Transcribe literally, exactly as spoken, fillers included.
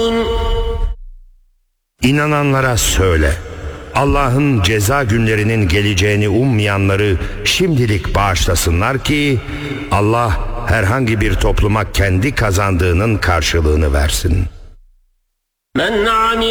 İnananlara söyle, Allah'ın ceza günlerinin geleceğini ummayanları şimdilik bağışlasınlar ki Allah herhangi bir topluma kendi kazandığının karşılığını versin.